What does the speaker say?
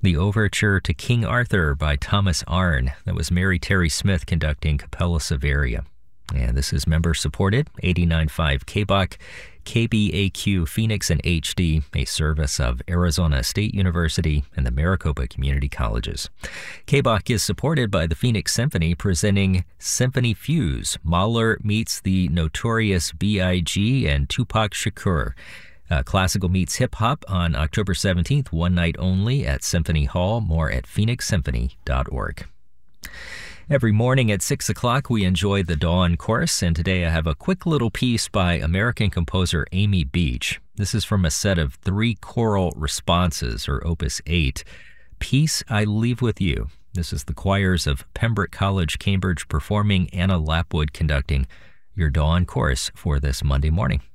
The Overture to King Arthur by Thomas Arne. That was Mary Terry Smith conducting Capella Severia. And this is member-supported, 89.5 KBOC, KBAQ Phoenix and HD, a service of Arizona State University and the Maricopa Community Colleges. KBOC is supported by the Phoenix Symphony, presenting Symphony Fuse. Mahler meets the Notorious B.I.G. and Tupac Shakur. Classical meets hip-hop on October 17th, one night only at Symphony Hall. More at phoenixsymphony.org. Every morning at 6 o'clock, we enjoy the Dawn Chorus, and today I have a quick little piece by American composer Amy Beach. This is from a set of 3 choral responses, or Opus 8. Peace I Leave With You. This is the choirs of Pembroke College, Cambridge performing, Anna Lapwood conducting. Your Dawn Chorus for this Monday morning.